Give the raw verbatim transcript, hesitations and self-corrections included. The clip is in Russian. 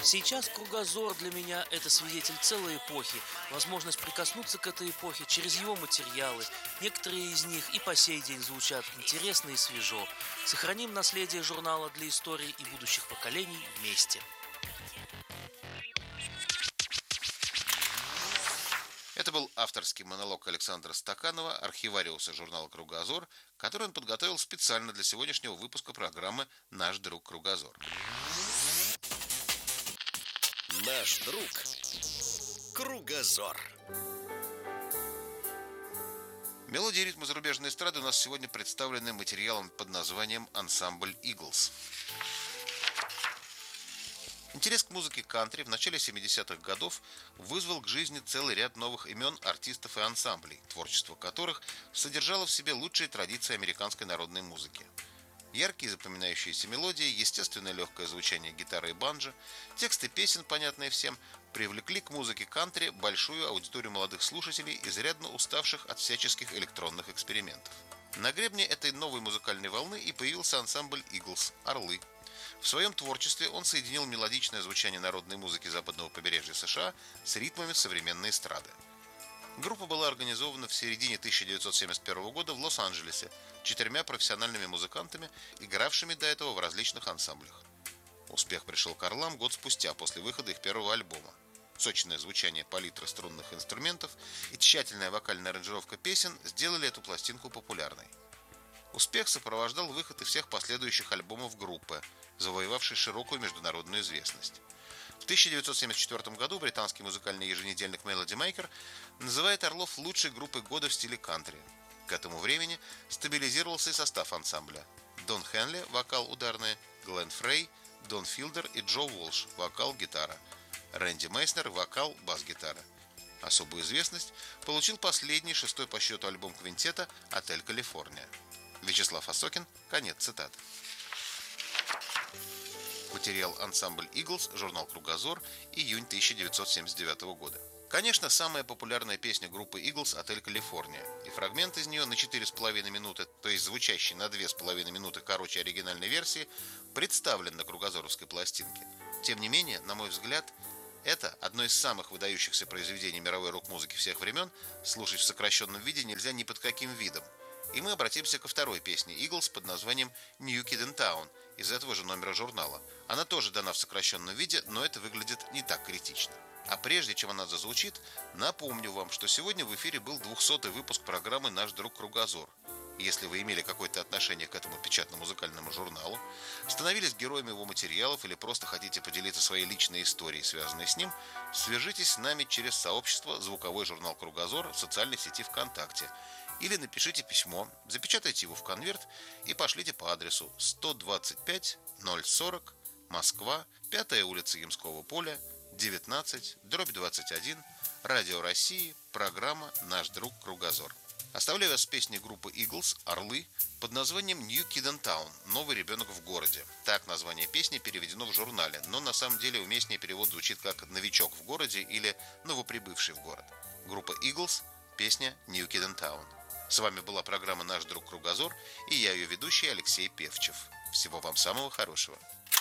Сейчас кругозор для меня — это свидетель целой эпохи, возможность прикоснуться к этой эпохе через его материалы. Некоторые из них и по сей день звучат интересно и свежо. Сохраним наследие журнала для истории и будущих поколений вместе. Это был авторский монолог Александра Стаканова, архивариуса журнала «Кругозор», который он подготовил специально для сегодняшнего выпуска программы «Наш друг Кругозор». Наш друг Кругозор. Мелодии и ритмы зарубежной эстрады у нас сегодня представлены материалом под названием «Ансамбль Иглс». Интерес к музыке кантри в начале семидесятых годов вызвал к жизни целый ряд новых имен артистов и ансамблей, творчество которых содержало в себе лучшие традиции американской народной музыки. Яркие запоминающиеся мелодии, естественное легкое звучание гитары и банджо, тексты песен, понятные всем, привлекли к музыке кантри большую аудиторию молодых слушателей, изрядно уставших от всяческих электронных экспериментов. На гребне этой новой музыкальной волны и появился ансамбль Иглс «Орлы». В своем творчестве он соединил мелодичное звучание народной музыки западного побережья США с ритмами современной эстрады. Группа была организована в середине тысяча девятьсот семьдесят первого года в Лос-Анджелесе четырьмя профессиональными музыкантами, игравшими до этого в различных ансамблях. Успех пришел к «Орлам» год спустя, после выхода их первого альбома. Сочное звучание палитры струнных инструментов и тщательная вокальная аранжировка песен сделали эту пластинку популярной. Успех сопровождал выход и всех последующих альбомов группы, завоевавшей широкую международную известность. В тысяча девятьсот семьдесят четвёртом году британский музыкальный еженедельник Melody Maker называет «Орлов» лучшей группой года в стиле кантри. К этому времени стабилизировался и состав ансамбля. Дон Хенли – вокал ударные, Глен Фрей, Дон Филдер и Джо Уолш – вокал-гитара, Рэнди Мейснер – вокал, бас-гитара. Особую известность получил последний, шестой по счету альбом квинтета «Отель Калифорния». Вячеслав Осокин, конец цитаты. Материал «Ансамбль Иглс», журнал «Кругозор», июнь тысяча девятьсот семьдесят девятого года. Конечно, самая популярная песня группы Иглс «Отель Калифорния», и фрагмент из нее на четыре с половиной минуты, то есть звучащий на две с половиной минуты короче оригинальной версии, представлен на кругозоровской пластинке. Тем не менее, на мой взгляд, это одно из самых выдающихся произведений мировой рок-музыки всех времен, слушать в сокращенном виде нельзя ни под каким видом. И мы обратимся ко второй песне Иглс под названием «New Kid in Town» из этого же номера журнала. Она тоже дана в сокращенном виде, но это выглядит не так критично. А прежде чем она зазвучит, напомню вам, что сегодня в эфире был двухсотый выпуск программы «Наш друг Кругозор». Если вы имели какое-то отношение к этому печатно-музыкальному журналу, становились героями его материалов или просто хотите поделиться своей личной историей, связанной с ним, свяжитесь с нами через сообщество «Звуковой журнал Кругозор» в социальной сети ВКонтакте. Или напишите письмо, запечатайте его в конверт и пошлите по адресу сто двадцать пять ноль сорок, Москва, пятая улица Ямского поля, девятнадцать, дробь двадцать один, Радио России, программа «Наш друг Кругозор». Оставляю вас с песней группы Иглс «Орлы» под названием «New Kid in Town» – «Новый ребенок в городе». Так название песни переведено в журнале, но на самом деле уместнее перевод звучит как «Новичок в городе» или «Новоприбывший в город». Группа Иглс, песня «New Kid in Town». С вами была программа «Наш друг Кругозор» и я ее ведущий Алексей Певчев. Всего вам самого хорошего.